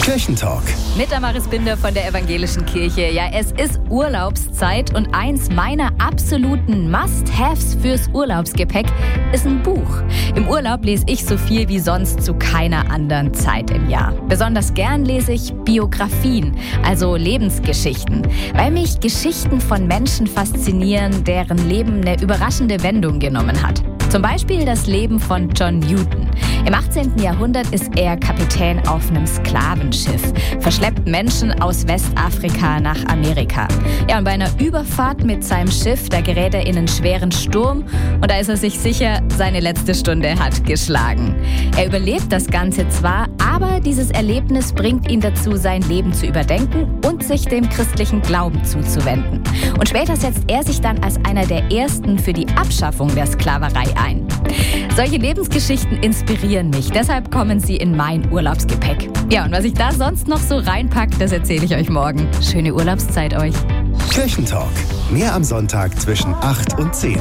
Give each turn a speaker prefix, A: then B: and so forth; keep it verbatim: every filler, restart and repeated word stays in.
A: Kirchentalk.
B: Mit Damaris Binder von der Evangelischen Kirche. Ja, es ist Urlaubszeit und eins meiner absoluten Must-Haves fürs Urlaubsgepäck ist ein Buch. Im Urlaub lese ich so viel wie sonst zu keiner anderen Zeit im Jahr. Besonders gern lese ich Biografien, also Lebensgeschichten, weil mich Geschichten von Menschen faszinieren, deren Leben eine überraschende Wendung genommen hat. Zum Beispiel das Leben von John Newton. Im achtzehnten Jahrhundert ist er Kapitän auf einem Sklavenschiff, verschleppt Menschen aus Westafrika nach Amerika. Ja, und bei einer Überfahrt mit seinem Schiff, da gerät er in einen schweren Sturm und da ist er sich sicher, seine letzte Stunde hat geschlagen. Er überlebt das Ganze zwar, aber dieses Erlebnis bringt ihn dazu, sein Leben zu überdenken und sich dem christlichen Glauben zuzuwenden. Und später setzt er sich dann als einer der Ersten für die Abschaffung der Sklaverei ein. Solche Lebensgeschichten inspirieren mich, deshalb kommen sie in mein Urlaubsgepäck. Ja, und was ich da sonst noch so reinpacke, das erzähle ich euch morgen. Schöne Urlaubszeit euch.
A: Kirchentalk. Mehr am Sonntag zwischen acht und zehn.